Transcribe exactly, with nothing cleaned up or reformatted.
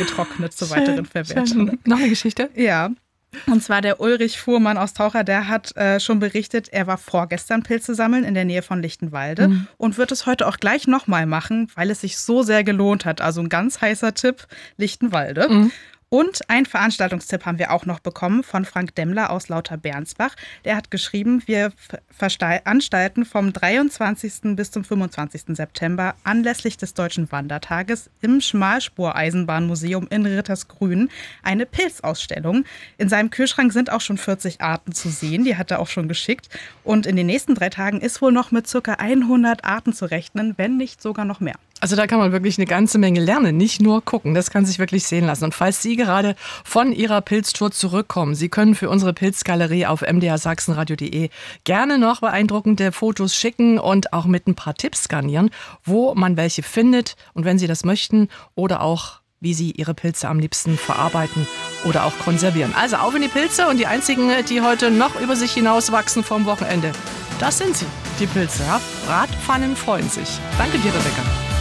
getrocknet zur weiteren Verwertung. Schön. Noch eine Geschichte? Ja. Und zwar der Ulrich Fuhrmann aus Taucher, der hat äh, schon berichtet, er war vorgestern Pilze sammeln in der Nähe von Lichtenwalde mhm. und wird es heute auch gleich nochmal machen, weil es sich so sehr gelohnt hat. Also ein ganz heißer Tipp, Lichtenwalde. Mhm. Und einen Veranstaltungstipp haben wir auch noch bekommen von Frank Demmler aus Lauter-Bernsbach. Der hat geschrieben, wir veranstalten vom dreiundzwanzigsten bis zum fünfundzwanzigsten September anlässlich des Deutschen Wandertages im Schmalspur-Eisenbahnmuseum in Rittersgrün eine Pilzausstellung. In seinem Kühlschrank sind auch schon vierzig Arten zu sehen, die hat er auch schon geschickt. Und in den nächsten drei Tagen ist wohl noch mit ca. hundert Arten zu rechnen, wenn nicht sogar noch mehr. Also da kann man wirklich eine ganze Menge lernen, nicht nur gucken. Das kann sich wirklich sehen lassen. Und falls Sie gerade von Ihrer Pilztour zurückkommen, Sie können für unsere Pilzgalerie auf m d r sachsenradio punkt d e gerne noch beeindruckende Fotos schicken und auch mit ein paar Tipps garnieren, wo man welche findet und wenn Sie das möchten oder auch wie Sie Ihre Pilze am liebsten verarbeiten oder auch konservieren. Also auf in die Pilze und die einzigen, die heute noch über sich hinaus wachsen vom Wochenende, das sind sie, die Pilze. Ja? Bratpfannen freuen sich. Danke dir, Rebecca.